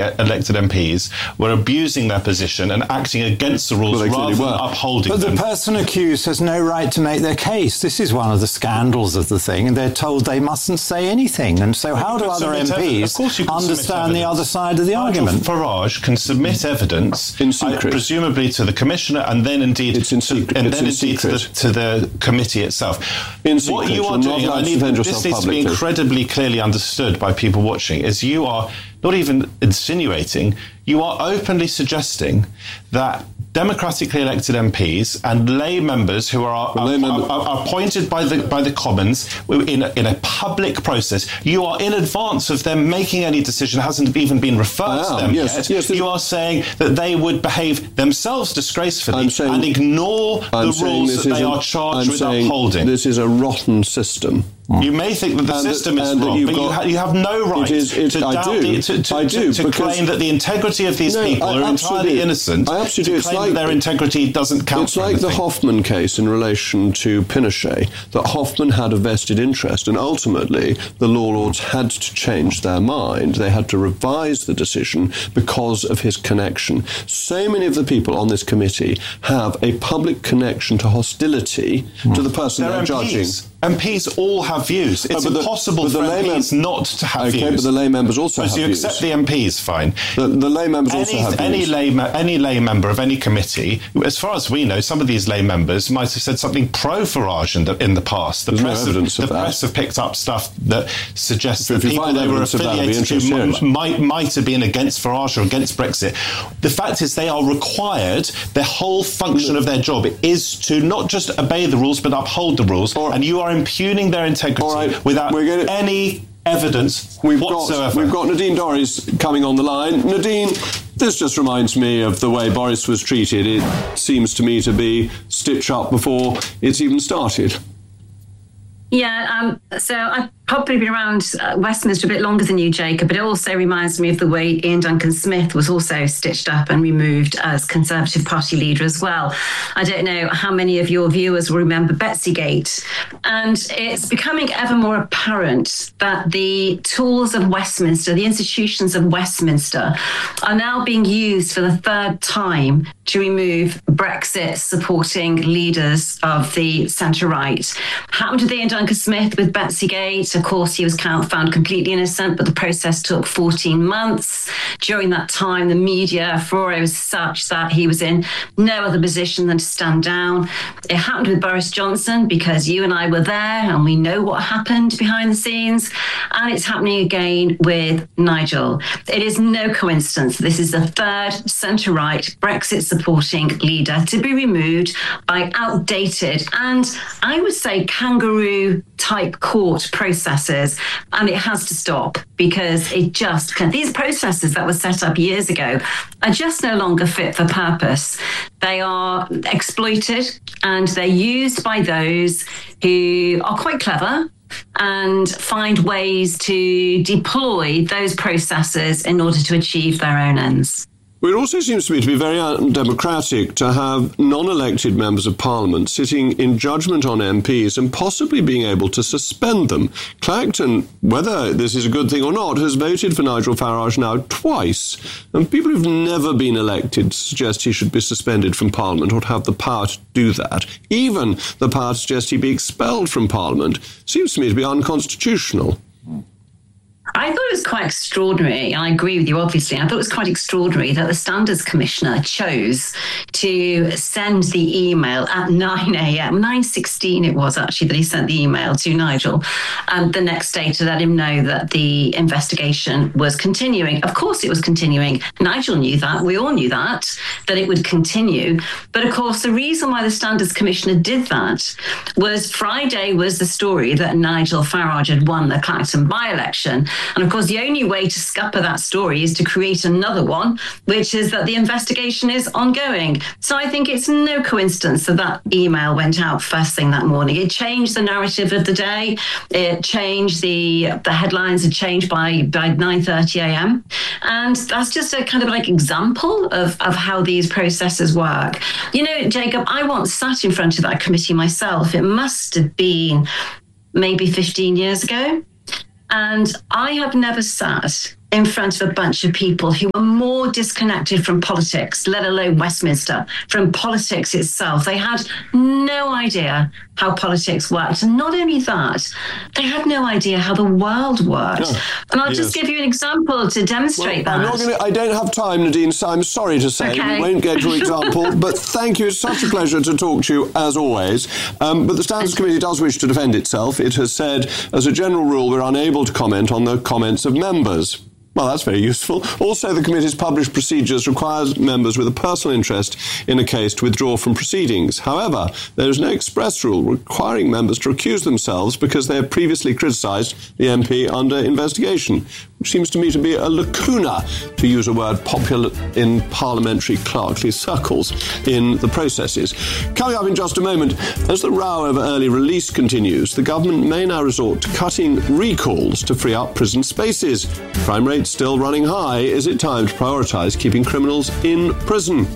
elected MPs were abusing their position and acting against the rules rather than upholding them. But the person accused has no right to make their case. This is one of the scandals of the thing, and they're told they mustn't say anything. And so how do other MPs understand the other side of the argument? Farage can submit evidence in secret, presumably to the Commissioner, and then indeed to the committee itself. In secret. What you are doing, and this needs to be incredibly clearly understood by people watching, is you are not even insinuating, you are openly suggesting that democratically elected MPs and lay members who are appointed by the Commons in a public process, you are in advance of them making any decision, hasn't even been referred to them yet. Yes, you are saying that they would behave themselves disgracefully and ignore the rules that they are charged with upholding. This is a rotten system. You may think that the system is wrong, but you have no right to claim that the integrity of these people are entirely innocent, to claim that their integrity doesn't count. It's like the Hoffman case in relation to Pinochet, that Hoffman had a vested interest, and ultimately the law lords had to change their mind. They had to revise the decision because of his connection. So many of the people on this committee have a public connection to hostility to the person they're judging. MPs all have views. It's impossible for MPs not to have views. Okay, but the lay members also have views. So you accept the MPs, fine. The lay members also have views. Any lay member of any committee, as far as we know, some of these lay members might have said something pro-Farage in the past. The press have picked up stuff that suggests that people they were affiliated to might have been against Farage or against Brexit. The fact is they are required, their whole function of their job is to not just obey the rules but uphold the rules, and you are impugning their integrity without any evidence whatsoever. We've got Nadine Dorries coming on the line. Nadine, this just reminds me of the way Boris was treated. It seems to me to be stitch up before it's even started. Yeah, so I've probably been around Westminster a bit longer than you, Jacob, but it also reminds me of the way Ian Duncan Smith was also stitched up and removed as Conservative Party leader as well. I don't know how many of your viewers will remember Betsygate. And it's becoming ever more apparent that the tools of Westminster, the institutions of Westminster, are now being used for the third time to remove Brexit-supporting leaders of the centre-right. Happened with Ian Duncan Smith with Betsygate. Of course, he was found completely innocent, but the process took 14 months. During that time, the media furore was such that he was in no other position than to stand down. It happened with Boris Johnson because you and I were there and we know what happened behind the scenes. And it's happening again with Nigel. It is no coincidence this is the third centre-right Brexit-supporting leader to be removed by outdated and, I would say, kangaroo-type court processes. And it has to stop because it just can. These processes that were set up years ago are just no longer fit for purpose. They are exploited and they're used by those who are quite clever and find ways to deploy those processes in order to achieve their own ends. Well, it also seems to me to be very undemocratic to have non-elected members of Parliament sitting in judgment on MPs and possibly being able to suspend them. Clacton, whether this is a good thing or not, has voted for Nigel Farage now twice. And people who've never been elected suggest he should be suspended from Parliament or have the power to do that. Even the power to suggest he be expelled from Parliament seems to me to be unconstitutional. I thought it was quite extraordinary, and I agree with you, obviously. I thought it was quite extraordinary that the Standards Commissioner chose to send the email at 9 a.m, 9:16 it was actually that he sent the email to Nigel, the next day to let him know that the investigation was continuing. Of course it was continuing. Nigel knew that. We all knew that it would continue. But of course, the reason why the Standards Commissioner did that was Friday was the story that Nigel Farage had won the Clacton by-election. And of course, the only way to scupper that story is to create another one, which is that the investigation is ongoing. So I think it's no coincidence that email went out first thing that morning. It changed the narrative of the day. It changed the headlines had changed by 9:30 a.m. And that's just a kind of like example of how these processes work. You know, Jacob, I once sat in front of that committee myself. It must have been maybe 15 years ago. And I have never sat in front of a bunch of people who were more disconnected from politics, let alone Westminster, from politics itself. They had no idea how politics worked. And not only that, they had no idea how the world worked. No. And I'll just give you an example to demonstrate that. I don't have time, Nadine, so I'm sorry to say we won't get your example, but thank you. It's such a pleasure to talk to you, as always. But the Standards Committee does wish to defend itself. It has said, as a general rule, we're unable to comment on the comments of members. Well, that's very useful. Also, the committee's published procedures requires members with a personal interest in a case to withdraw from proceedings. However, there is no express rule requiring members to recuse themselves because they have previously criticised the MP under investigation, which seems to me to be a lacuna, to use a word popular in parliamentary clerkly circles, in the processes. Coming up in just a moment, as the row over early release continues, the government may now resort to cutting recalls to free up prison spaces. Crime rates still running high. Is it time to prioritise keeping criminals in prison?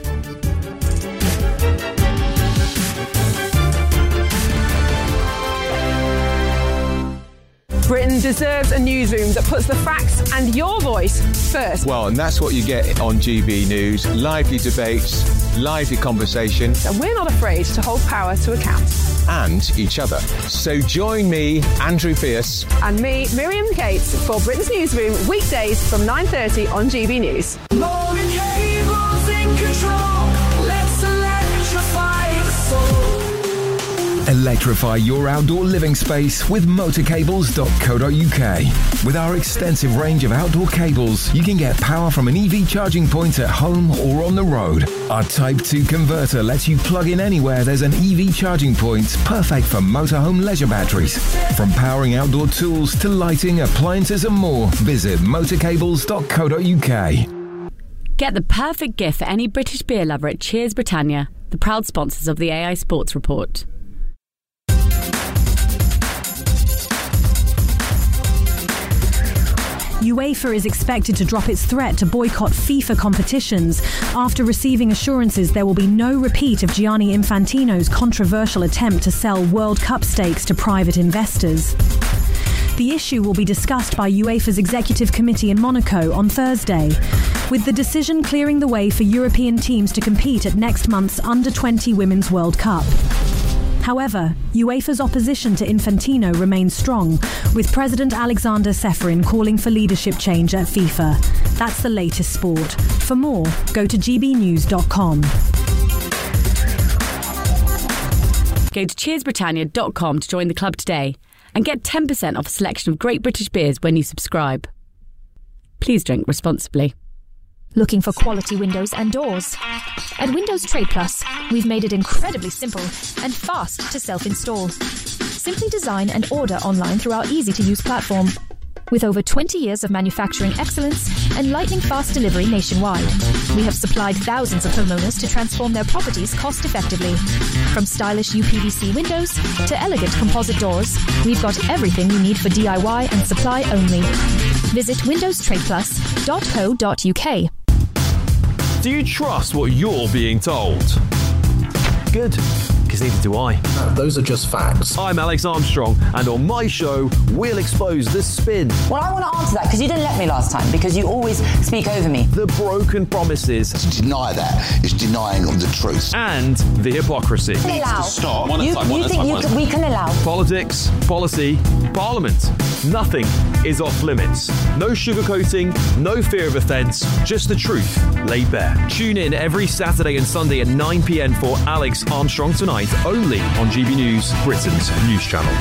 Britain deserves a newsroom that puts the facts and your voice first. Well, and that's what you get on GB News. Lively debates, lively conversation. And we're not afraid to hold power to account. And each other. So join me, Andrew Pierce. And me, Miriam Cates, for Britain's Newsroom, weekdays from 9:30 on GB News. More cables in control. Let's electrify the soul. Electrify your outdoor living space with motorcables.co.uk. With our extensive range of outdoor cables, you can get power from an EV charging point at home or on the road. Our Type 2 converter lets you plug in anywhere there's an EV charging point, perfect for motorhome leisure batteries. From powering outdoor tools to lighting, appliances and more, visit motorcables.co.uk. Get the perfect gift for any British beer lover at Cheers Britannia, the proud sponsors of the AI Sports Report. UEFA is expected to drop its threat to boycott FIFA competitions after receiving assurances there will be no repeat of Gianni Infantino's controversial attempt to sell World Cup stakes to private investors. The issue will be discussed by UEFA's Executive Committee in Monaco on Thursday, with the decision clearing the way for European teams to compete at next month's Under-20 Women's World Cup. However, UEFA's opposition to Infantino remains strong, with President Alexander Ceferin calling for leadership change at FIFA. That's the latest sport. For more, go to gbnews.com. Go to cheersbritannia.com to join the club today and get 10% off a selection of great British beers when you subscribe. Please drink responsibly. Looking for quality windows and doors? At Windows Trade Plus, we've made it incredibly simple and fast to self-install. Simply design and order online through our easy-to-use platform. With over 20 years of manufacturing excellence and lightning-fast delivery nationwide, we have supplied thousands of homeowners to transform their properties cost-effectively. From stylish UPVC windows to elegant composite doors, we've got everything you need for DIY and supply only. Visit windowstradeplus.co.uk. Do you trust what you're being told? Good, because neither do I. No, those are just facts. I'm Alex Armstrong, and on my show, we'll expose the spin. Well, I want to answer that, because you didn't let me last time, because you always speak over me. The broken promises. To deny that is denying of the truth. And the hypocrisy. Needs to stop. You think we can allow? Politics, policy, parliament. Nothing is off limits. No sugarcoating, no fear of offence, just the truth laid bare. Tune in every Saturday and Sunday at 9 p.m. for Alex Armstrong Tonight, only on GB News, Britain's news channel.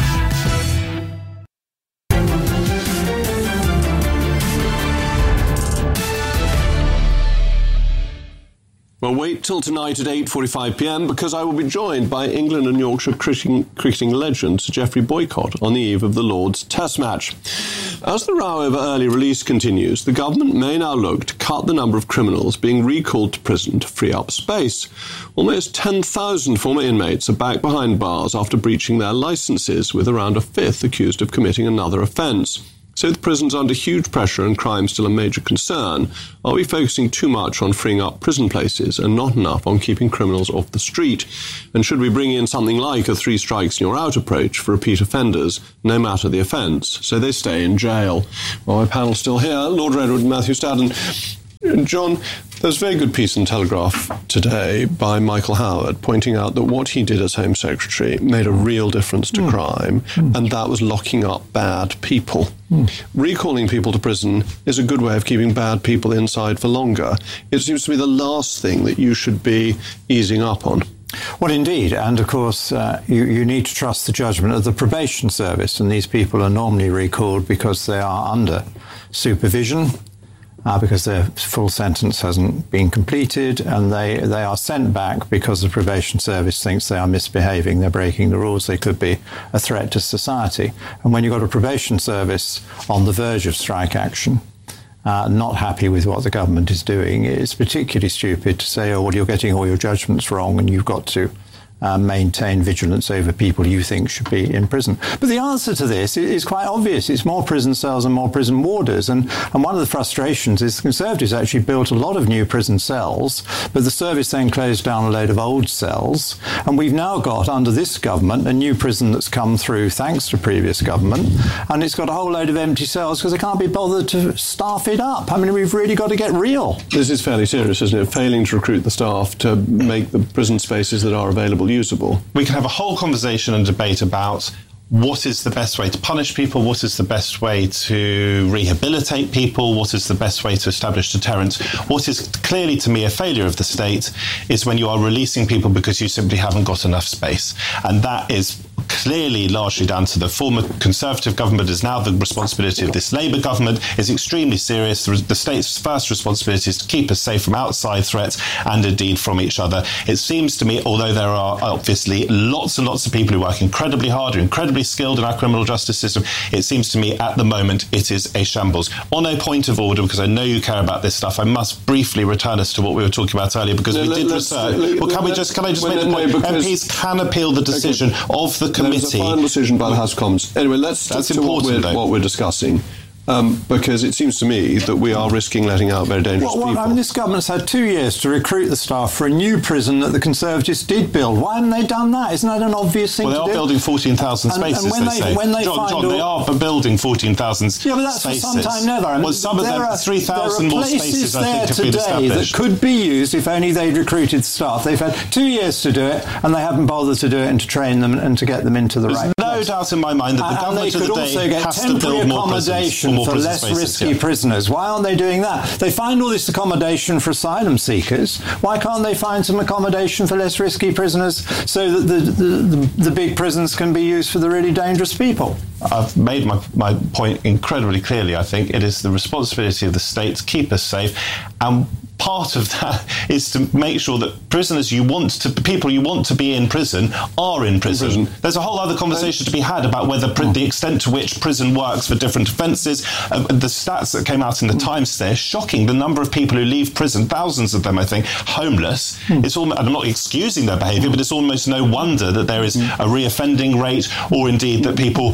Well, wait till tonight at 8:45 p.m. because I will be joined by England and Yorkshire cricketing legend Sir Geoffrey Boycott on the eve of the Lord's Test match. As the row over early release continues, the government may now look to cut the number of criminals being recalled to prison to free up space. Almost 10,000 former inmates are back behind bars after breaching their licences, with around a fifth accused of committing another offence. So with prisons under huge pressure and crime still a major concern, are we focusing too much on freeing up prison places and not enough on keeping criminals off the street? And should we bring in something like a 3 strikes and you're out approach for repeat offenders, no matter the offence, so they stay in jail? Well, my panel's still here. Lord Redwood and Matthew Staddon. John, there's a very good piece in Telegraph today by Michael Howard pointing out that what he did as Home Secretary made a real difference to crime, and that was locking up bad people. Recalling people to prison is a good way of keeping bad people inside for longer. It seems to me the last thing that you should be easing up on. Well, indeed. And, of course, you need to trust the judgment of the probation service. And these people are normally recalled because they are under supervision, because their full sentence hasn't been completed, and they are sent back because the probation service thinks they are misbehaving, they're breaking the rules, they could be a threat to society. And when you've got a probation service on the verge of strike action, not happy with what the government is doing, it's particularly stupid to say, oh, well, you're getting all your judgments wrong and you've got to maintain vigilance over people you think should be in prison. But the answer to this is quite obvious. It's more prison cells and more prison warders. And one of the frustrations is the Conservatives actually built a lot of new prison cells, but the service then closed down a load of old cells. And we've now got, under this government, a new prison that's come through thanks to previous government. And it's got a whole load of empty cells because they can't be bothered to staff it up. I mean, we've really got to get real. This is fairly serious, isn't it? Failing to recruit the staff to make the prison spaces that are available usable. We can have a whole conversation and debate about what is the best way to punish people, what is the best way to rehabilitate people, what is the best way to establish deterrence. What is clearly to me a failure of the state is when you are releasing people because you simply haven't got enough space. And that is clearly largely down to the former Conservative government. Is now the responsibility of this Labour government. Is extremely serious. The state's first responsibility is to keep us safe from outside threats and indeed from each other. It seems to me, although there are obviously lots and lots of people who work incredibly hard, who are incredibly skilled in our criminal justice system, it seems to me at the moment it is a shambles. On a point of order, because I know you care about this stuff, I must briefly return us to what we were talking about earlier, because we did research. Well, can I just make the point? MPs can appeal the decision of the committee. There's a final decision by the House of Commons. Anyway, let's stick to what we're discussing. Because it seems to me that we are risking letting out very dangerous people. I mean, this government's had 2 years to recruit the staff for a new prison that the Conservatives did build. Why haven't they done that? Isn't that an obvious thing to do? Well, they are building 14,000 spaces, and when they John, they are building 14,000 spaces. Yeah, but that's for some time never. I mean, well, some of them, 3,000 more spaces, I think, have been established. That could be used if only they'd recruited staff. They've had 2 years to do it, and they haven't bothered to do it and to train them and to get them into the right place. There's no doubt in my mind that the government of the day has to build more prisons for more prison spaces. Prisoners. Why aren't they doing that? They find all this accommodation for asylum seekers. Why can't they find some accommodation for less risky prisoners so that the big prisons can be used for the really dangerous people? I've made my point incredibly clearly. I think it is the responsibility of the state to keep us safe, and part of that is to make sure that people you want to be in prison are in prison. There's a whole other conversation to be had about whether the extent to which prison works for different offences. The stats that came out in the Times today are shocking. The number of people who leave prison, thousands of them, I think, homeless. It's almost, I'm not excusing their behaviour, but it's almost no wonder that there is a reoffending rate, or indeed that people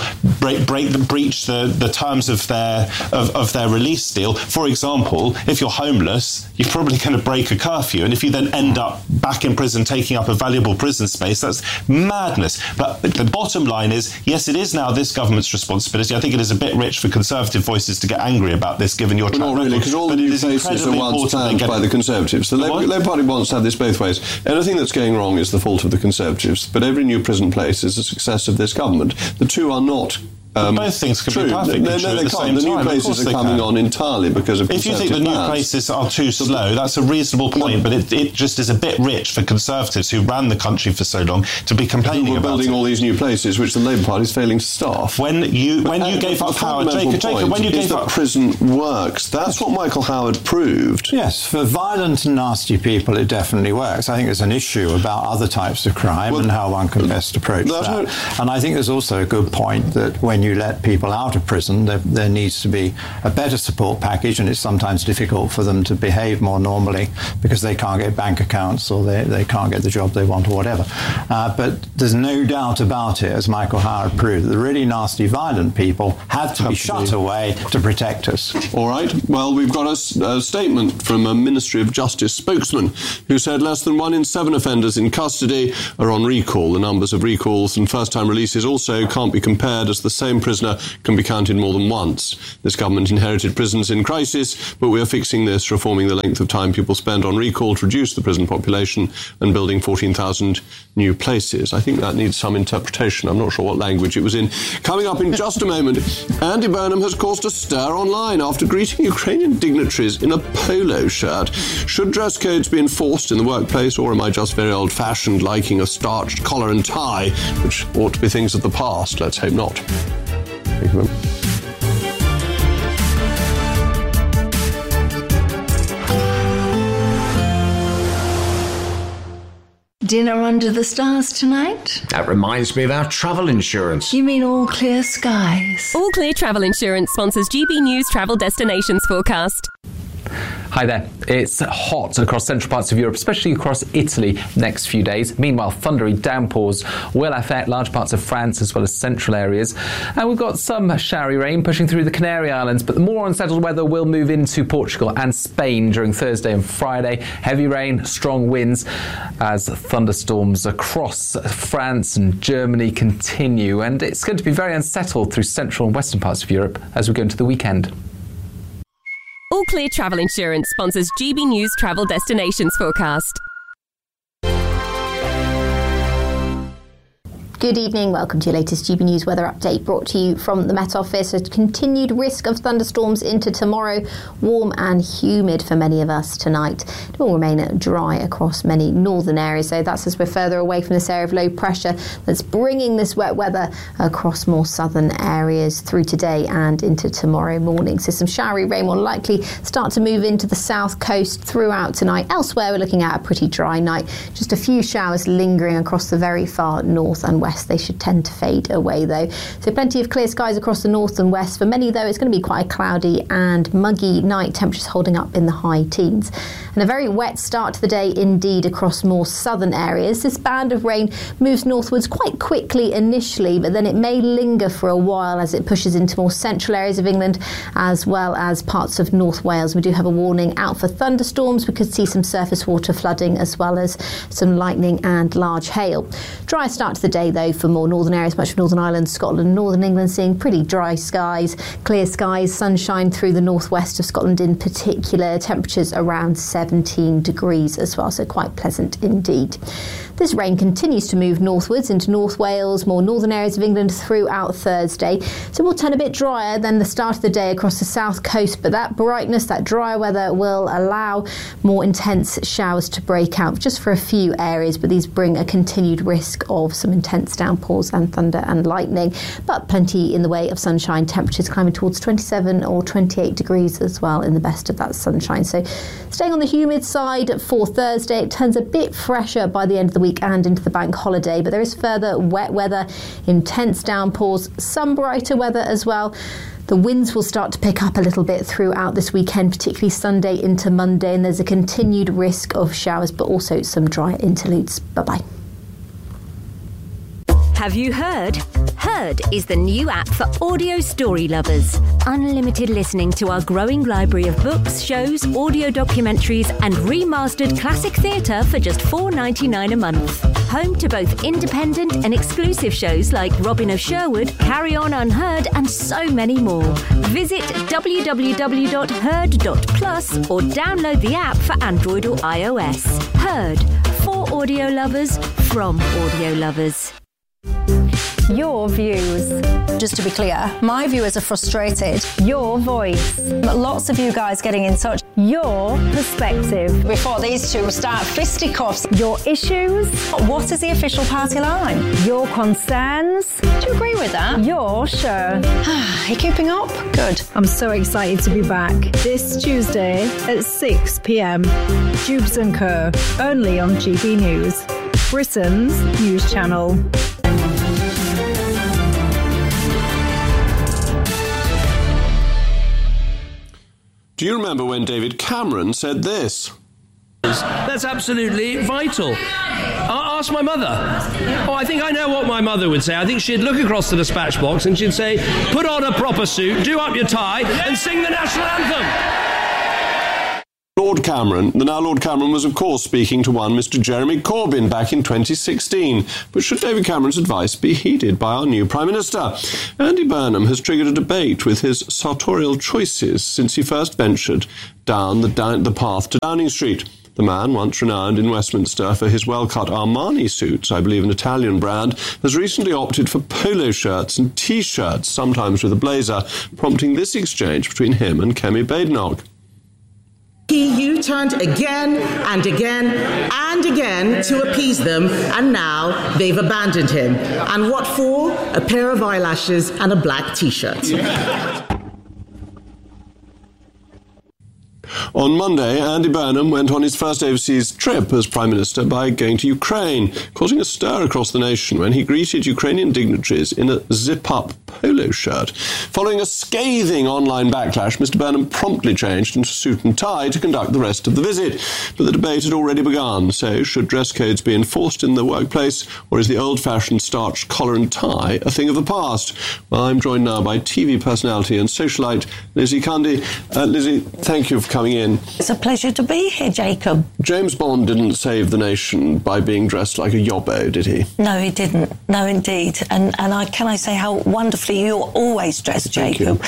breach the terms of their release deal. For example, if you're homeless, you're probably going to break a curfew, and if you then end up back in prison taking up a valuable prison space, that's madness. But the bottom line is, yes, it is now this government's responsibility. I think it is a bit rich for Conservative voices to get angry about this, given your track record. Not really, because all the new places are once planned by the Conservatives. The Labour Party wants to have this both ways. Anything that's going wrong is the fault of the Conservatives, but every new prison place is a success of this government. The two are not both things can be perfectly true at the same time. The new places are coming on entirely because of If you think the new places are too slow, that's a reasonable point, but it just is a bit rich for Conservatives who ran the country for so long to be complaining about building all these new places which the Labour Party is failing to staff. When you gave up power, Jacob, when you gave up prison works, that's what Michael Howard proved. Yes, for violent and nasty people, it definitely works. I think there's an issue about other types of crime and how one can best approach that. And I think there's also a good point that when you let people out of prison, there needs to be a better support package, and it's sometimes difficult for them to behave more normally because they can't get bank accounts or they can't get the job they want or whatever. But there's no doubt about it, as Michael Howard proved, that the really nasty, violent people have to be shut away to protect us. All right. Well, we've got a statement from a Ministry of Justice spokesman who said less than 1 in 7 offenders in custody are on recall. The numbers of recalls and first-time releases also can't be compared, as the same prisoner can be counted more than once. This government inherited prisons in crisis, but we are fixing this, reforming the length of time people spend on recall to reduce the prison population and building 14,000 new places. I think that needs some interpretation. I'm not sure what language it was in. Coming up in just a moment, Andy Burnham has caused a stir online after greeting Ukrainian dignitaries in a polo shirt. Should dress codes be enforced in the workplace, or am I just very old-fashioned, liking a starched collar and tie, which ought to be things of the past? Let's hope not. Thank you. Dinner under the stars tonight? That reminds me of our travel insurance. You mean All Clear Skies? All Clear Travel Insurance sponsors GB News Travel Destinations Forecast. Hi there. It's hot across central parts of Europe, especially across Italy next few days. Meanwhile, thundery downpours will affect large parts of France as well as central areas. And we've got some showery rain pushing through the Canary Islands, but the more unsettled weather will move into Portugal and Spain during Thursday and Friday. Heavy rain, strong winds as thunderstorms across France and Germany continue. And it's going to be very unsettled through central and western parts of Europe as we go into the weekend. All Clear Travel Insurance sponsors GB News Travel Destinations Forecast. Good evening, welcome to your latest GB News weather update brought to you from the Met Office. A continued risk of thunderstorms into tomorrow, warm and humid for many of us tonight. It will remain dry across many northern areas, so that's as we're further away from this area of low pressure that's bringing this wet weather across more southern areas through today and into tomorrow morning. So some showery rain will likely start to move into the south coast throughout tonight. Elsewhere, we're looking at a pretty dry night. Just a few showers lingering across the very far north and west. They should tend to fade away though. So plenty of clear skies across the north and west. For many though, it's going to be quite a cloudy and muggy night, temperatures holding up in the high teens. And a very wet start to the day indeed across more southern areas. This band of rain moves northwards quite quickly initially, but then it may linger for a while as it pushes into more central areas of England as well as parts of North Wales. We do have a warning out for thunderstorms. We could see some surface water flooding as well as some lightning and large hail. Dry start to the day though for more northern areas, much of Northern Ireland, Scotland, Northern England seeing pretty dry skies, clear skies, sunshine through the northwest of Scotland in particular, temperatures around 17 degrees as well, so quite pleasant indeed. This rain continues to move northwards into North Wales, more northern areas of England throughout Thursday, so we'll turn a bit drier than the start of the day across the south coast, but that brightness, that drier weather will allow more intense showers to break out just for a few areas, but these bring a continued risk of some intense downpours and thunder and lightning, but plenty in the way of sunshine, temperatures climbing towards 27 or 28 degrees as well in the best of that sunshine. So staying on the humid side for Thursday, it turns a bit fresher by the end of the week and into the bank holiday, but there is further wet weather, intense downpours, some brighter weather as well. The winds will start to pick up a little bit throughout this weekend, particularly Sunday into Monday, and there's a continued risk of showers, but also some dry interludes. Bye-bye. Have you heard? Heard is the new app for audio story lovers. Unlimited listening to our growing library of books, shows, audio documentaries and remastered classic theatre for just $4.99 a month. Home to both independent and exclusive shows like Robin of Sherwood, Carry On Unheard and so many more. Visit www.heard.plus or download the app for Android or iOS. Heard, for audio lovers, from audio lovers. Your views. Just to be clear, my viewers are frustrated. Your voice. Lots of you guys getting in touch. Your perspective. Before these two start fisticuffs. Your issues. What is the official party line? Your concerns. Do you agree with that? Your show. Are you keeping up? Good. I'm so excited to be back. This Tuesday at 6 p.m. Jubes & Co. Only on GB News. Britain's news channel. Do you remember when David Cameron said this? That's absolutely vital. Ask my mother. Oh, I think I know what my mother would say. I think she'd look across the dispatch box and she'd say, put on a proper suit, do up your tie, and sing the national anthem. Lord Cameron. The now Lord Cameron was, of course, speaking to one Mr. Jeremy Corbyn back in 2016. But should David Cameron's advice be heeded by our new Prime Minister? Andy Burnham has triggered a debate with his sartorial choices since he first ventured down the path to Downing Street. The man, once renowned in Westminster for his well-cut Armani suits, I believe an Italian brand, has recently opted for polo shirts and T-shirts, sometimes with a blazer, prompting this exchange between him and Kemi Badenoch. He U-turned again and again and again to appease them, and now they've abandoned him. And what for? A pair of eyelashes and a black T-shirt. On Monday, Andy Burnham went on his first overseas trip as Prime Minister by going to Ukraine, causing a stir across the nation when he greeted Ukrainian dignitaries in a zip-up polo shirt. Following a scathing online backlash, Mr. Burnham promptly changed into suit and tie to conduct the rest of the visit. But the debate had already begun, so should dress codes be enforced in the workplace, or is the old-fashioned starched collar and tie a thing of the past? Well, I'm joined now by TV personality and socialite Lizzie Cundy. Lizzie, thank you for coming in. It's a pleasure to be here, Jacob. James Bond didn't save the nation by being dressed like a yobbo, did he? No, he didn't. No, indeed. And can I say how wonderfully you're always dressed, Jacob?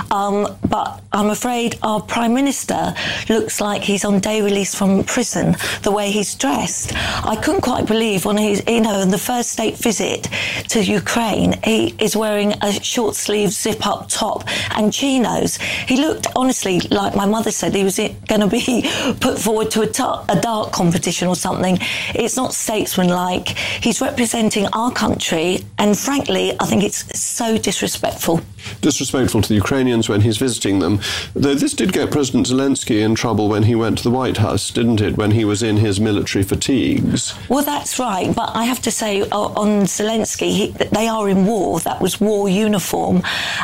But I'm afraid our Prime Minister looks like he's on day release from prison, the way he's dressed. I couldn't quite believe when he's, on the first state visit to Ukraine, he is wearing a short sleeve zip-up top and chinos. He looked, honestly, like my mother said, he was going to be put forward to a dart competition or something. It's not statesmanlike. He's representing our country, and frankly, I think it's so disrespectful. Disrespectful to the Ukrainians when he's visiting them. Though this did get President Zelensky in trouble when he went to the White House, didn't it, when he was in his military fatigues? Well, that's right, but I have to say on Zelensky, they are in war. That was war uniform.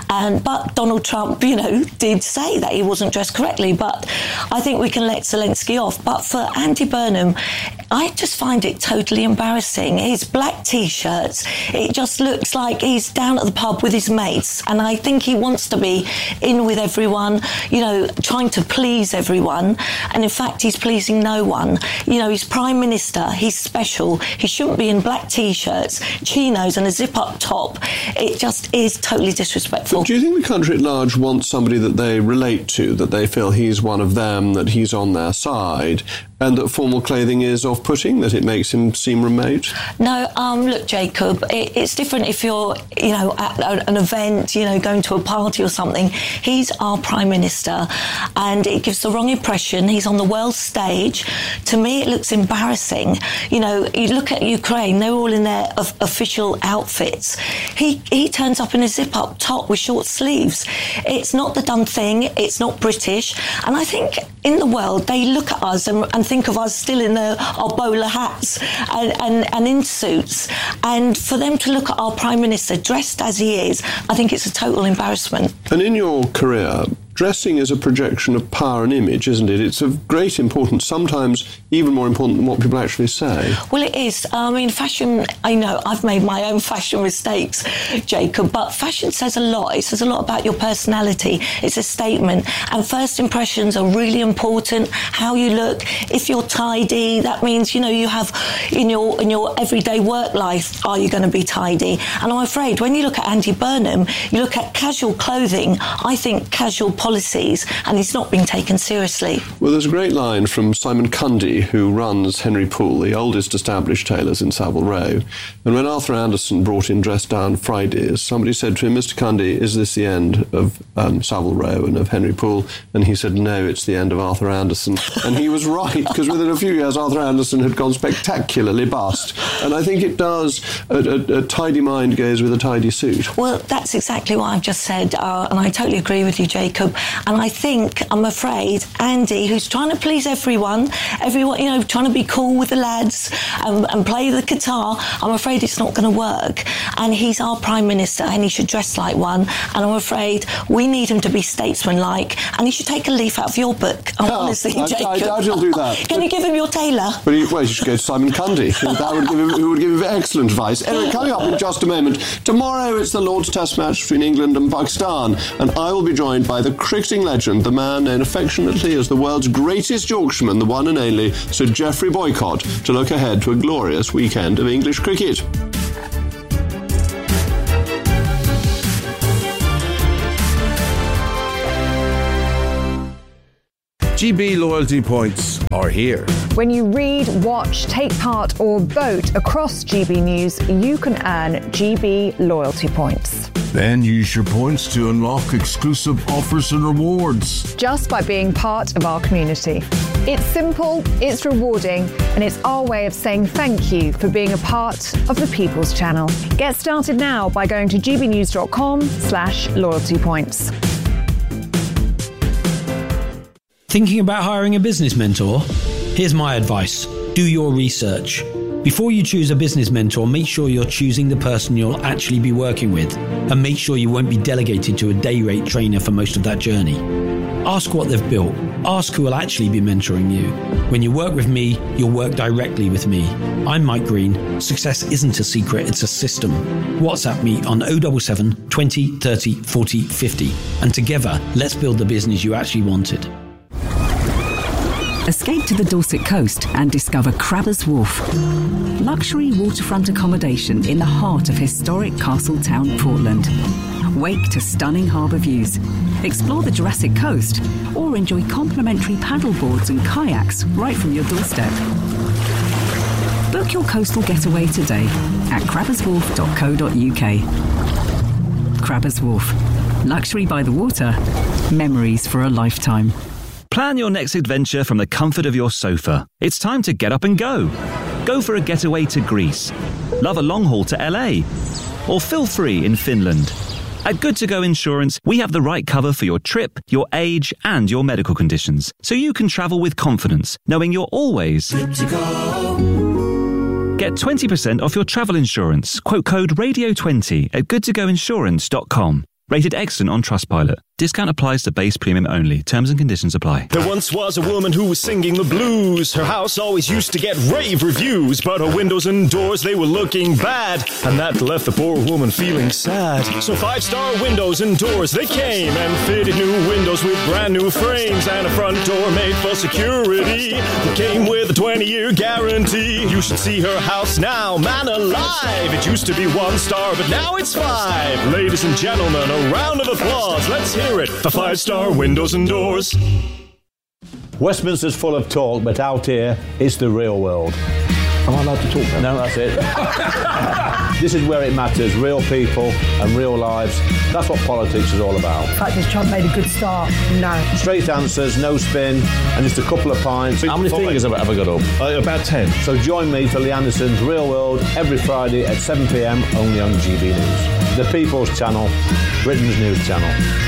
But Donald Trump, did say that he wasn't dressed correctly, but I think we can let Zelensky off. But for Andy Burnham, I just find it totally embarrassing. His black T-shirts, it just looks like he's down at the pub with his mates, and I think he wants to be in with everyone, trying to please everyone, and in fact he's pleasing no one. He's Prime Minister, he's special, he shouldn't be in black T-shirts, chinos and a zip-up top. It just is totally disrespectful. But do you think the country at large wants somebody that they relate to, that they feel he's one of them, that he's on their side, and that formal clothing is off-putting, that it makes him seem remote? No, look, Jacob, it's different if you're, at an event, going to a party or something. He's our Prime Minister, and it gives the wrong impression. He's on the world stage. To me, it looks embarrassing. You look at Ukraine, they're all in their official outfits. He turns up in a zip-up top with short sleeves. It's not the done thing. It's not British. And I think in the world, they look at us and think of us still in our bowler hats and in suits. And for them to look at our Prime Minister dressed as he is, I think it's a total embarrassment. And in your career, dressing is a projection of power and image, isn't it? It's of great importance, sometimes even more important than what people actually say. Well, it is. Fashion, I know I've made my own fashion mistakes, Jacob, but fashion says a lot. It says a lot about your personality. It's a statement. And first impressions are really important. How you look. If you're tidy, that means, you have in your everyday work life, are you going to be tidy? And I'm afraid when you look at Andy Burnham, you look at casual clothing, I think casual policies, and he's not being taken seriously. Well, there's a great line from Simon Cundy, who runs Henry Poole, the oldest established tailors in Savile Row. And when Arthur Anderson brought in dress-down Fridays, somebody said to him, "Mr. Cundy, is this the end of Savile Row and of Henry Poole?" And he said, "No, it's the end of Arthur Anderson." And he was right, because within a few years, Arthur Anderson had gone spectacularly bust. And I think it does. A tidy mind goes with a tidy suit. Well, that's exactly what I've just said, and I totally agree with you, Jacob. And I think, I'm afraid, Andy, who's trying to please everyone, trying to be cool with the lads and play the guitar, I'm afraid it's not going to work. And he's our Prime Minister and he should dress like one. And I'm afraid we need him to be statesmanlike, and he should take a leaf out of your book. Honestly, Jacob. I doubt he'll do that. Can you give him your tailor? But you should go to Simon Cundy. Who would give him excellent advice. Anyway, coming up in just a moment, tomorrow it's the Lord's Test match between England and Pakistan, and I will be joined by the cricketing legend, the man known affectionately as the world's greatest Yorkshireman, the one and only Sir Geoffrey Boycott, to look ahead to a glorious weekend of English cricket. GB loyalty points are here. When you read, watch, take part or vote across GB News, you can earn GB loyalty points. Then use your points to unlock exclusive offers and rewards. Just by being part of our community. It's simple, it's rewarding, and it's our way of saying thank you for being a part of the People's Channel. Get started now by going to gbnews.com/loyalty points. Thinking about hiring a business mentor? Here's my advice. Do your research. Before you choose a business mentor, make sure you're choosing the person you'll actually be working with, and make sure you won't be delegated to a day rate trainer for most of that journey. Ask what they've built. Ask who will actually be mentoring you. When you work with me, you'll work directly with me. I'm Mike Green. Success isn't a secret, it's a system. WhatsApp me on 077 20 30 40 50, and together, let's build the business you actually wanted. Escape to the Dorset coast and discover Crabbers Wharf. Luxury waterfront accommodation in the heart of historic Castle Town, Portland. Wake to stunning harbour views. Explore the Jurassic Coast or enjoy complimentary paddleboards and kayaks right from your doorstep. Book your coastal getaway today at crabberswharf.co.uk. Crabbers Wharf. Luxury by the water. Memories for a lifetime. Plan your next adventure from the comfort of your sofa. It's time to get up and go. Go for a getaway to Greece. Love a long haul to LA. Or feel free in Finland. At Good To Go Insurance, we have the right cover for your trip, your age, and your medical conditions, so you can travel with confidence, knowing you're always good to go. Get 20% off your travel insurance. Quote code RADIO20 at goodtogoinsurance.com. Rated excellent on Trustpilot. Discount applies to base premium only. Terms and conditions apply. There once was a woman who was singing the blues. Her house always used to get rave reviews, but her windows and doors, they were looking bad, and that left the poor woman feeling sad. So 5-star windows and doors, they came and fitted new windows with brand new frames and a front door made for security. It came with a 20-year guarantee. You should see her house now, man alive. It used to be 1 star, but now it's 5. Ladies and gentlemen, a round of applause. Let's hear it for 5-star windows and doors. Westminster's full of talk, but out here, it's the real world. Am I allowed to talk now? No, that's it. This is where it matters, real people and real lives. That's what politics is all about. In fact, has Trump made a good start? No. Straight answers, no spin, and just a couple of pints. How many fingers have I got up? About 10. So join me for Lee Anderson's Real World every Friday at 7 p.m, only on GB News. The People's Channel, Britain's news channel.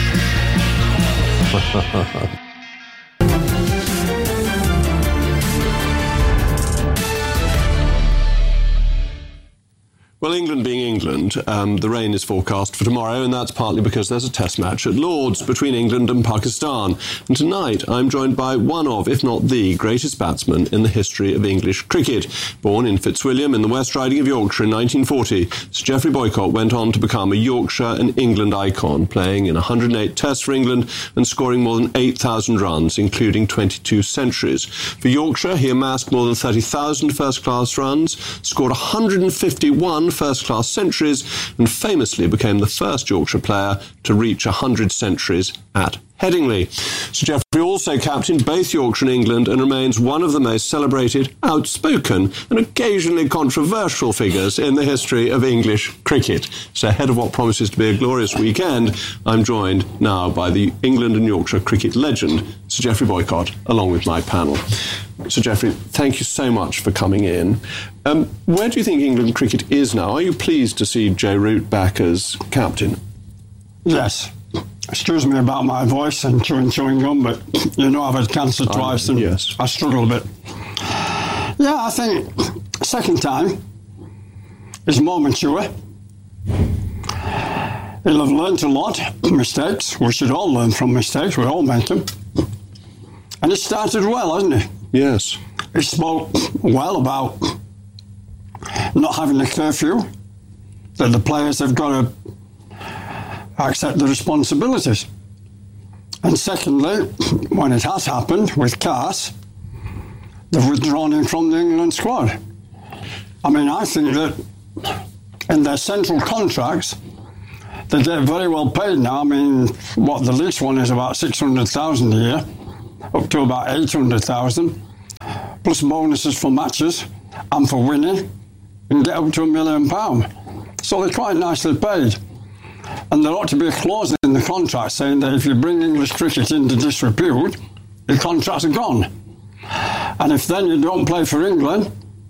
Well, England being England, the rain is forecast for tomorrow, and that's partly because there's a test match at Lord's between England and Pakistan. And tonight, I'm joined by one of, if not the, greatest batsmen in the history of English cricket. Born in Fitzwilliam in the West Riding of Yorkshire in 1940, Sir Geoffrey Boycott went on to become a Yorkshire and England icon, playing in 108 tests for England and scoring more than 8,000 runs, including 22 centuries. For Yorkshire, he amassed more than 30,000 first-class runs, scored 151 first-class centuries, and famously became the first Yorkshire player to reach 100 centuries at Headingley. Sir Geoffrey also captained both Yorkshire and England and remains one of the most celebrated, outspoken and occasionally controversial figures in the history of English cricket. So ahead of what promises to be a glorious weekend, I'm joined now by the England and Yorkshire cricket legend, Sir Geoffrey Boycott, along with my panel. Sir Geoffrey, thank you so much for coming in. Where do you think England cricket is now? Are you pleased to see Joe Root back as captain? Yes. Excuse me about my voice and chewing gum, but you know I've had cancer twice and yes. I struggle a bit. Yeah, I think second time is more mature. He'll have learned a lot, mistakes. We should all learn from mistakes, we all make them. And he started well, hasn't he? Yes. He spoke well about not having a curfew, that the players have got to accept the responsibilities. And secondly, when it has happened with Cass, they've withdrawn him from the England squad. I mean, I think that in their central contracts, they get very well paid now. I mean, what the least one is about 600,000 a year, up to about 800,000, plus bonuses for matches and for winning, and get up to £1 million. So they're quite nicely paid. And there ought to be a clause in the contract saying that if you bring English cricket into disrepute, your contracts are gone. And if then you don't play for England,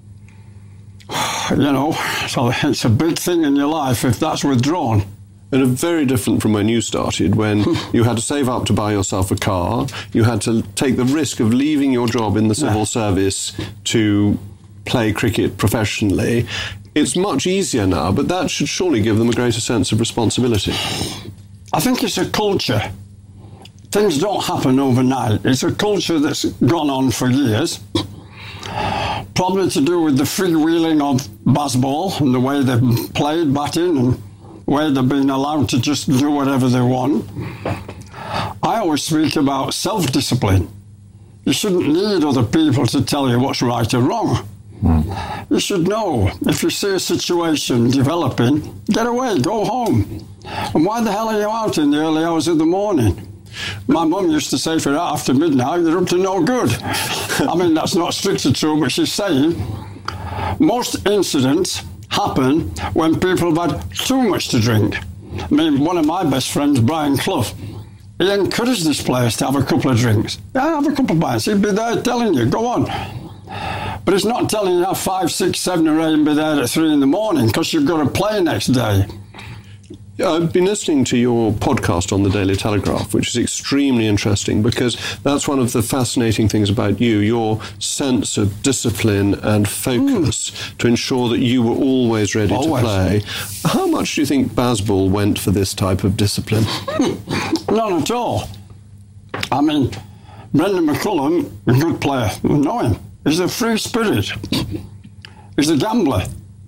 you know, so it's a big thing in your life if that's withdrawn. And very different from when you started, when you had to save up to buy yourself a car, you had to take the risk of leaving your job in the civil service to play cricket professionally. It's much easier now, but that should surely give them a greater sense of responsibility. I think it's a culture. Things don't happen overnight. It's a culture that's gone on for years. Probably to do with the freewheeling of baseball and the way they've played batting and where they've been allowed to just do whatever they want. I always speak about self-discipline. You shouldn't need other people to tell you what's right or wrong. You should know, if you see a situation developing, get away, go home. And why the hell are you out in the early hours of the morning? My mum used to say for after midnight, you're up to no good. I mean, that's not strictly true, but she's saying most incidents happen when people have had too much to drink. I mean, one of my best friends, Brian Clough, he encouraged his players to have a couple of drinks. Yeah, have a couple of pints. He'd be there telling you, go on. But it's not telling you have 5, 6, 7 or 8 and be there at 3 in the morning because you've got to play next day. I've been listening to your podcast on the Daily Telegraph, which is extremely interesting because that's one of the fascinating things about you, your sense of discipline and focus to ensure that you were always ready to play. How much do you think Bazball went for this type of discipline? None at all. I mean, Brendan McCullum, a good player, you know him. He's a free spirit. He's a gambler.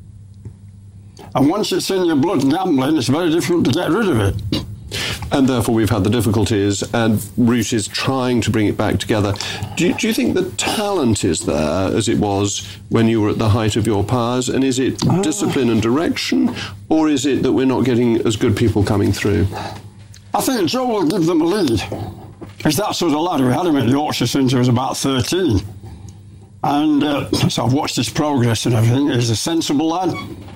And once it's in your blood gambling, it's very difficult to get rid of it. And therefore we've had the difficulties, and Root is trying to bring it back together. Do you think the talent is there as it was when you were at the height of your powers? And is it discipline and direction, or is it that we're not getting as good people coming through? I think Joe will give them a lead. He's that sort of lad. We had him at Yorkshire since he was about 13. And so I've watched his progress and everything. He's a sensible lad.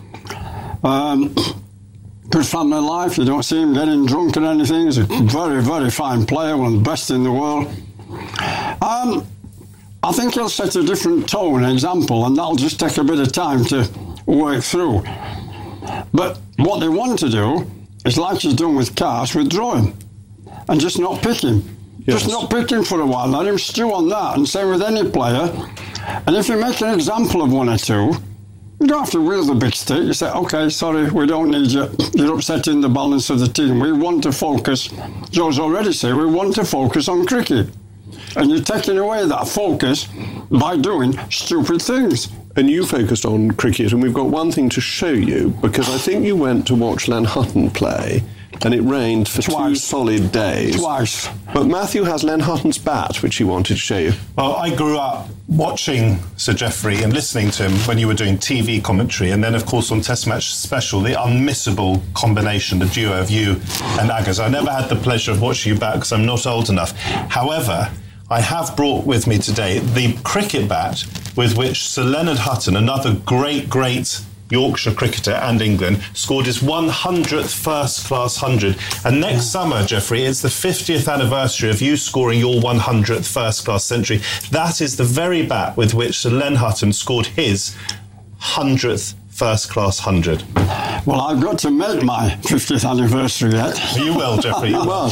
Good family life. You don't see him getting drunk or anything. He's a very, very fine player, one of the best in the world. I think he'll set a different tone, example, and that'll just take a bit of time to work through. But what they want to do is, like he's done with Cass, withdraw him and just not pick him. Yes. Just not pick him for a while. Let him stew on that, and same with any player. And if you make an example of one or two, you don't have to wield the big stick. You say, OK, sorry, we don't need you. You're upsetting the balance of the team. We want to focus. Joe's already said we want to focus on cricket. And you're taking away that focus by doing stupid things. And you focused on cricket, and we've got one thing to show you, because I think you went to watch Len Hutton play, and it rained for 2 solid days. Twice. But Matthew has Len Hutton's bat, which he wanted to show you. Well, I grew up watching Sir Geoffrey and listening to him when you were doing TV commentary, and then, of course, on Test Match Special, the unmissable combination, the duo of you and Aggers. I never had the pleasure of watching you back because I'm not old enough. However, I have brought with me today the cricket bat with which Sir Leonard Hutton, another great Yorkshire cricketer and England, scored his 100th first-class 100. And next summer, Geoffrey, it's the 50th anniversary of you scoring your 100th first-class century. That is the very bat with which Sir Len Hutton scored his 100th first-class 100. Well, I've got to make my 50th anniversary yet. You will, Geoffrey, you will.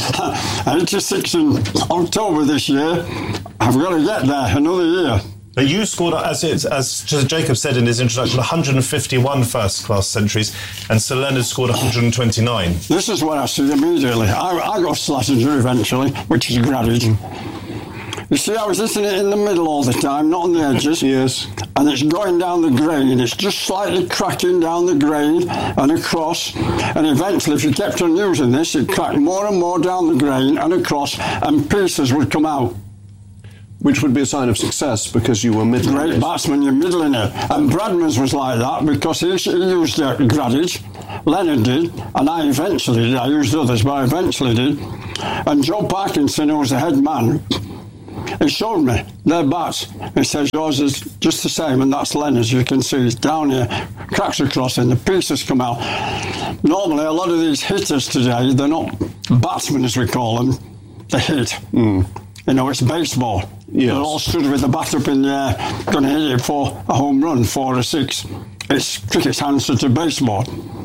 86 in October this year. I've got to get there another year. But you scored, as Jacob said in his introduction, 151 first-class centuries, and Sir Leonard scored 129. This is what I see immediately. I got Slazenger eventually, which is Gravidge. You see, I was hitting it in the middle all the time, not on the edges. Yes. And it's going down the grain. It's just slightly cracking down the grain and across. And eventually, if you kept on using this, it cracked more and more down the grain and across, and pieces would come out. Which would be a sign of success because you were middling. Great batsman, you're middling it. And Bradman's was like that because he used Gravidge, Leonard did, and I eventually did. I used others, but I eventually did. And Joe Parkinson, who was the head man, he showed me their bats. He says, yours is just the same, and that's Leonard's. You can see it's down here, cracks across, and the pieces come out. Normally, a lot of these hitters today, they're not batsmen, as we call them. They hit. You know, it's baseball. Yes. They're all stood with the bat up in the air, going to hit it for a home run, 4 or 6. It's cricket's answer to baseball.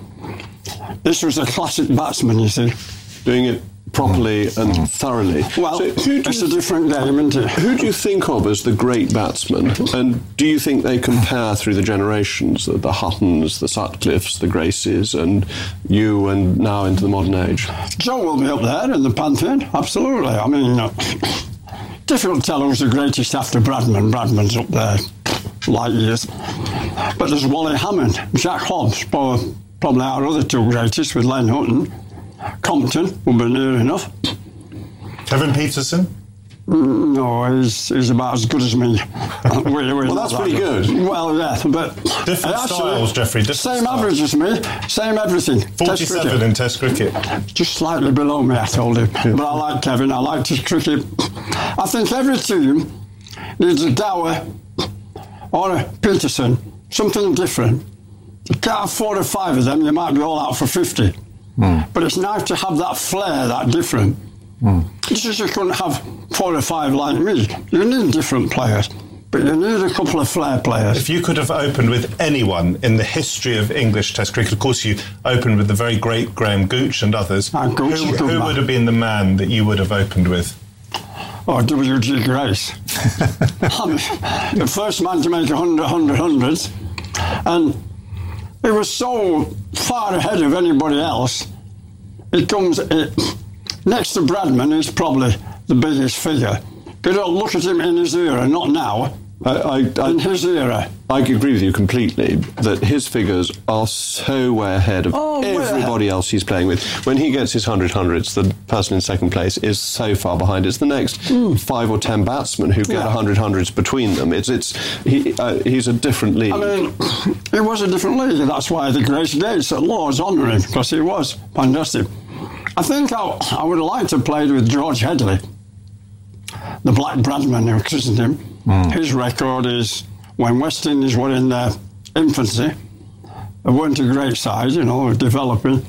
This was a classic batsman, you see. Doing it properly and thoroughly. Well, it's a different game, isn't it? Who do you think of as the great batsman? And do you think they compare through the generations, the Huttons, the Sutcliffes, the Graces, and you, and now into the modern age? Joe will be up there in the pantheon, absolutely. I mean, difficult to tell who's the greatest after Bradman. Bradman's up there, light years. But there's Wally Hammond, Jack Hobbs, probably our other two greatest with Len Hutton. Compton will be near enough. Kevin Peterson? No, he's about as good as me. Well, that's pretty good. Well, yeah, but... Different styles, Geoffrey, same average as me, same everything. 47 in Test cricket. Just slightly below me, I told him. Yeah. But I like Kevin, I like his cricket. I think every team needs a Dower or a Peterson, something different. You can't have 4 or 5 of them, you might be all out for 50. But it's nice to have that flair, that different. It's just you couldn't have 4 or 5 like me. You need different players, but you need a couple of flair players. If you could have opened with anyone in the history of English Test cricket, of course you opened with the very great Graham Gooch and others. Who would have been the man that you would have opened with? Oh, W.G. Grace. The first man to make 100 hundreds. And he was so far ahead of anybody else. Next to Bradman, he's probably the biggest figure. You don't look at him in his era, not now. In his era. I agree with you completely that his figures are so way ahead of everybody else he's playing with. When he gets his 100 hundreds, the person in second place is so far behind. It's the next 5 or 10 batsmen who get 100 hundreds between them. He's a different league. I mean, it was a different league. That's why the Grace Gates at Lord's honour him, because he was fantastic. I think I would have liked to have played with George Headley, the Black Bradman who christened him. His record is, when West Indies were in their infancy, they weren't a great side, developing.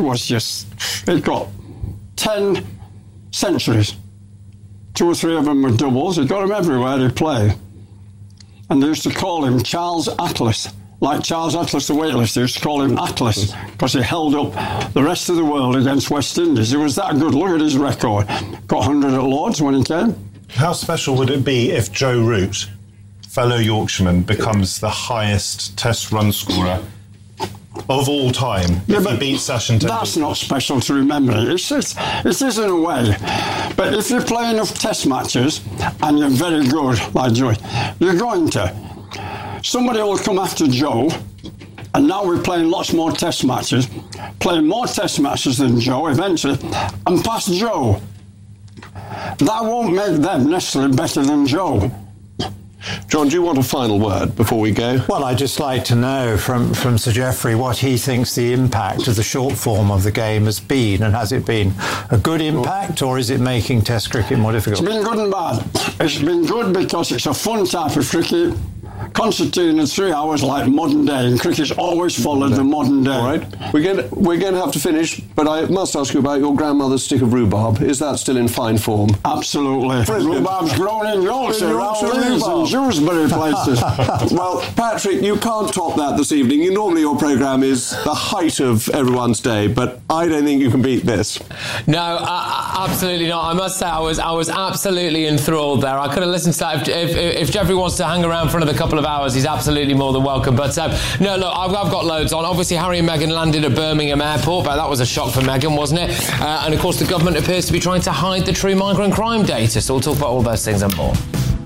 He got 10 centuries. 2 or 3 of them were doubles. He got them everywhere he played. And they used to call him Charles Atlas. Like Charles Atlas, the weightlifter, they used to call him Atlas because he held up the rest of the world against West Indies. He was that good. Look at his record. Got 100 at Lord's when he came. How special would it be if Joe Root, fellow Yorkshireman, becomes the highest Test run scorer of all time if he beats Sachin Tendulkar? That's not special to remember. It is in a way. But if you play enough Test matches and you're very good, like Joe, you're going to. Somebody will come after Joe, and now we're playing lots more Test matches, playing more Test matches than Joe eventually, and pass Joe. That won't make them necessarily better than Joe. John, do you want a final word before we go? Well, I'd just like to know from Sir Geoffrey what he thinks the impact of the short form of the game has been, and has it been a good impact, or is it making Test cricket more difficult? It's been good and bad. It's been good because it's a fun type of cricket, concertina 3 hours like modern day, and cricket's always followed the modern day. All right. We're going to have to finish, but I must ask you about your grandmother's stick of rhubarb. Is that still in fine form? Absolutely. Rhubarb's grown in Yorkshire, around Leeds and Shrewsbury places. Well, Patrick, you can't top that this evening. Normally your programme is the height of everyone's day, but I don't think you can beat this. No, absolutely not. I must say I was absolutely enthralled there. I could have listened to that. If Jeffrey wants to hang around for another couple of hours, he's absolutely more than welcome. But no, look, I've got loads on. Obviously, Harry and Meghan landed at Birmingham Airport, but that was a shock for Meghan, wasn't it? And of course, the government appears to be trying to hide the true migrant crime data. So we'll talk about all those things and more.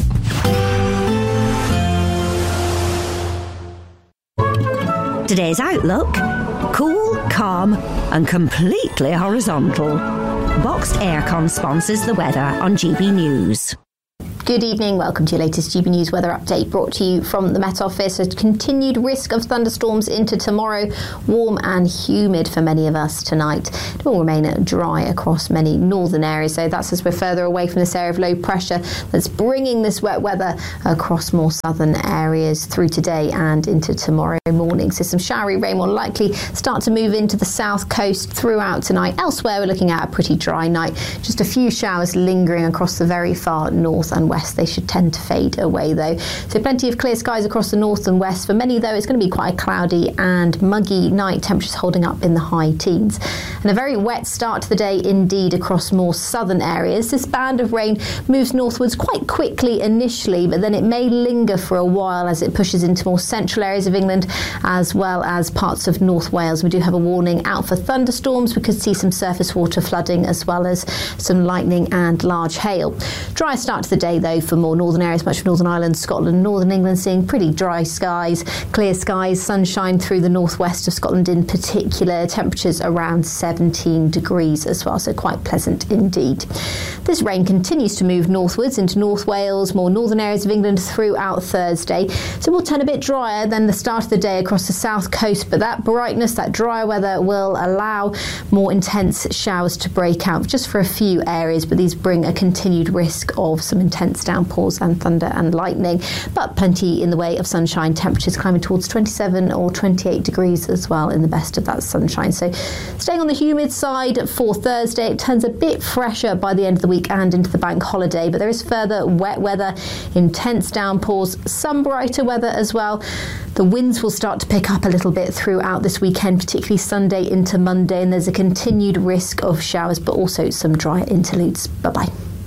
Today's outlook: cool, calm and completely horizontal. Boxed Aircon sponsors the weather on GB News. Good evening, welcome to your latest GB News weather update brought to you from the Met Office. A continued risk of thunderstorms into tomorrow, warm and humid for many of us tonight. It will remain dry across many northern areas, so that's as we're further away from this area of low pressure that's bringing this wet weather across more southern areas through today and into tomorrow morning. So some showery rain will likely start to move into the south coast throughout tonight. Elsewhere, we're looking at a pretty dry night. Just a few showers lingering across the very far north and west. They should tend to fade away though. So plenty of clear skies across the north and west. For many though, it's going to be quite a cloudy and muggy night, temperatures holding up in the high teens. And a very wet start to the day indeed across more southern areas. This band of rain moves northwards quite quickly initially, but then it may linger for a while as it pushes into more central areas of England as well as parts of North Wales. We do have a warning out for thunderstorms. We could see some surface water flooding as well as some lightning and large hail. Dry start to the day though for more northern areas, much of Northern Ireland, Scotland, Northern England, seeing pretty dry skies, clear skies, sunshine through the northwest of Scotland in particular, temperatures around 17 degrees as well, so quite pleasant indeed. This rain continues to move northwards into North Wales, more northern areas of England throughout Thursday, so we'll turn a bit drier than the start of the day across the south coast, but that brightness, that drier weather will allow more intense showers to break out just for a few areas, but these bring a continued risk of some intense downpours and thunder and lightning, but plenty in the way of sunshine, temperatures climbing towards 27 or 28 degrees as well in the best of that sunshine. So staying on the humid side for Thursday, it turns a bit fresher by the end of the week and into the bank holiday, but there is further wet weather, intense downpours, some brighter weather as well. The winds will start to pick up a little bit throughout this weekend, particularly Sunday into Monday, and there's a continued risk of showers, but also some dry interludes. Bye-bye.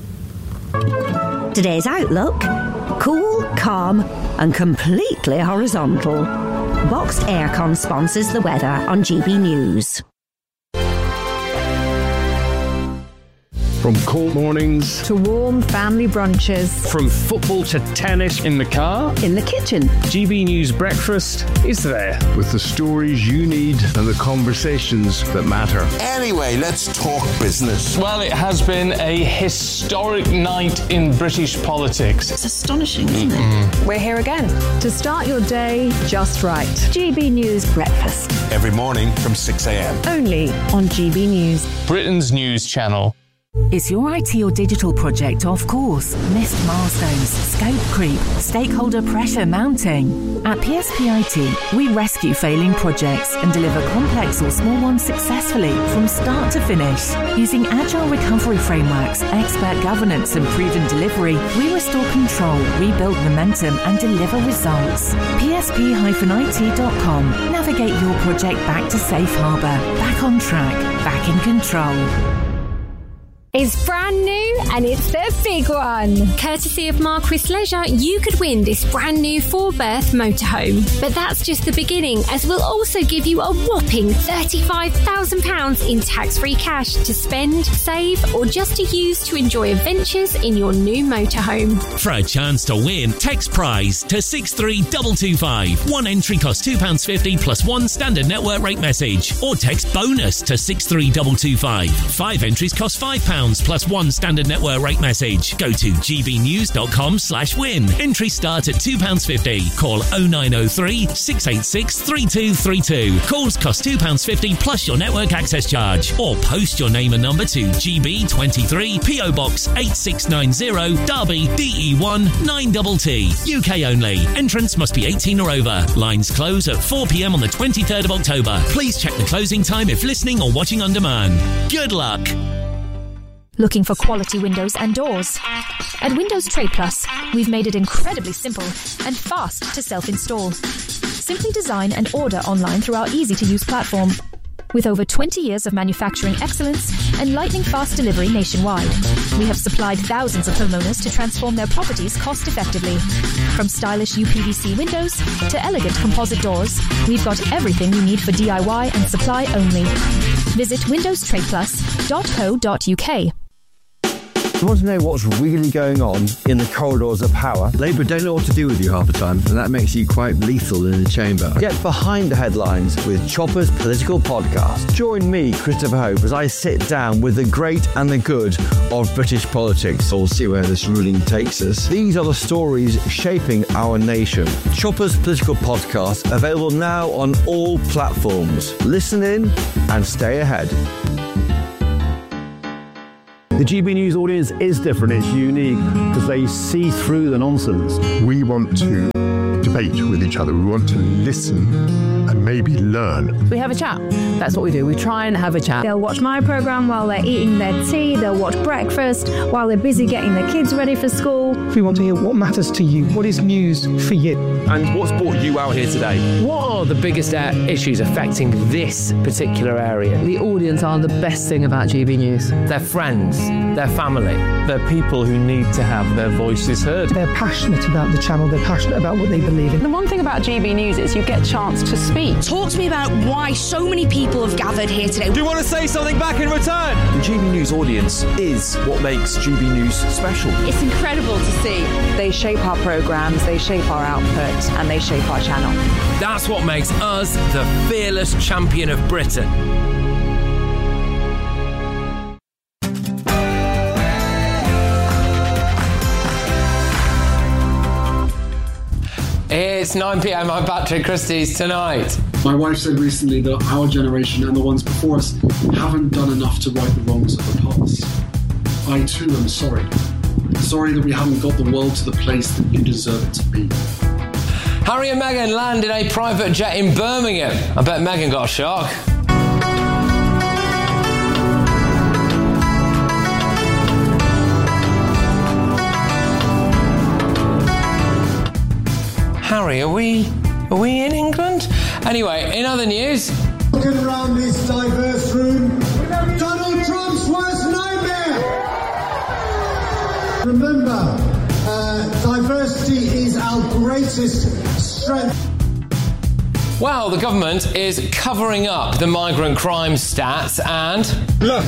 Today's outlook: cool, calm and completely horizontal. Boxed Aircon sponsors the weather on GB News. From cold mornings to warm family brunches. From football to tennis in the car. In the kitchen. GB News Breakfast is there. With the stories you need and the conversations that matter. Anyway, let's talk business. Well, it has been a historic night in British politics. It's astonishing, isn't it? We're here again to start your day just right. GB News Breakfast. Every morning from 6 a.m. Only on GB News. Britain's news channel. Is your IT or digital project off course? Missed milestones, scope creep, stakeholder pressure mounting? At PSP IT, we rescue failing projects and deliver complex or small ones successfully from start to finish. Using agile recovery frameworks, expert governance and proven delivery, we restore control, rebuild momentum and deliver results. PSP-IT.com. Navigate your project back to safe harbour, back on track, back in control. It's brand new and it's the big one. Courtesy of Marquis Leisure, you could win this brand new 4-berth motorhome. But that's just the beginning, as we'll also give you a whopping £35,000 in tax-free cash to spend, save or just to use to enjoy adventures in your new motorhome. For a chance to win, text prize to 63225. One entry costs £2.50 plus one standard network rate message. Or text bonus to 63225. 5 entries cost £5. £2 plus 1 standard network rate message. Go to gbnews.com/win. Entries start at £2.50. Call 0903 686 3232. Calls cost £2.50 plus your network access charge. Or post your name and number to GB23 PO Box 8690 Derby DE1 9TT. UK only. Entrance must be 18 or over. Lines close at 4 p.m. on the 23rd of October. Please check the closing time if listening or watching on demand. Good luck. Looking for quality windows and doors? At Windows Trade Plus, we've made it incredibly simple and fast to self-install. Simply design and order online through our easy-to-use platform. With over 20 years of manufacturing excellence and lightning-fast delivery nationwide, we have supplied thousands of homeowners to transform their properties cost-effectively. From stylish UPVC windows to elegant composite doors, we've got everything you need for DIY and supply only. Visit windowstradeplus.co.uk. You want to know what's really going on in the corridors of power? Labour don't know what to do with you half the time, and that makes you quite lethal in the chamber. Get behind the headlines with Chopper's Political Podcast. Join me, Christopher Hope, as I sit down with the great and the good of British politics. We'll see where this ruling takes us. These are the stories shaping our nation. Chopper's Political Podcast, available now on all platforms. Listen in and stay ahead. The GB News audience is different, it's unique, because they see through the nonsense. We want to debate with each other, we want to listen and maybe learn. We have a chat. That's what we do. We try and have a chat. They'll watch my programme while they're eating their tea, they'll watch breakfast while they're busy getting their kids ready for school. We want to hear what matters to you, what is news for you. And what's brought you out here today? What are the biggest issues affecting this particular area? The audience are the best thing about GB News. Their friends, their family. They're people who need to have their voices heard. They're passionate about the channel, they're passionate about what they believe in. The one thing about GB News is you get a chance to speak. Talk to me about why so many people have gathered here today. Do you want to say something back in return? The GB News audience is what makes GB News special. It's incredible to see. They shape our programmes, they shape our output, and they shape our channel. That's what makes us the fearless champion of Britain. It's 9 p.m. I'm Patrick Christie's Tonight. My wife said recently that our generation and the ones before us haven't done enough to right the wrongs of the past. I too am sorry. Sorry that we haven't got the world to the place that you deserve it to be. Harry and Meghan land in a private jet in Birmingham. I bet Meghan got a shock. Harry, are we in England? Anyway, in other news... Looking around this diverse room, Donald Trump's worst nightmare! Remember, diversity is our greatest strength. Well, the government is covering up the migrant crime stats and... Look.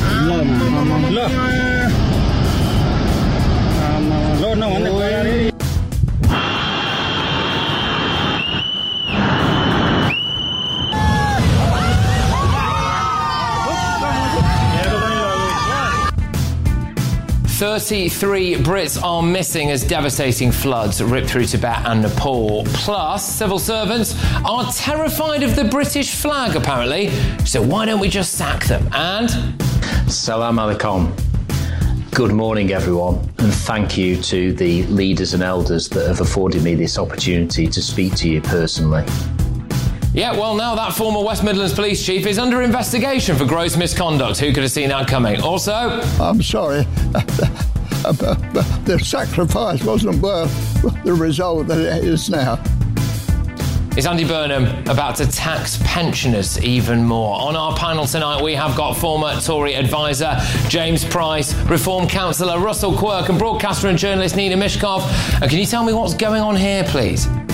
33 Brits are missing as devastating floods rip through Tibet and Nepal. Plus, civil servants are terrified of the British flag, apparently. So why don't we just sack them? And... Salam alaikum. Good morning, everyone, and thank you to the leaders and elders that have afforded me this opportunity to speak to you personally. Yeah, well, now that former West Midlands police chief is under investigation for gross misconduct. Who could have seen that coming? Also... I'm sorry. The sacrifice wasn't worth the result that it is now. Is Andy Burnham about to tax pensioners even more? On our panel tonight, we have got former Tory advisor James Price, Reform councillor Russell Quirk, and broadcaster and journalist Nina Mishkov. Can you tell me what's going on here, please?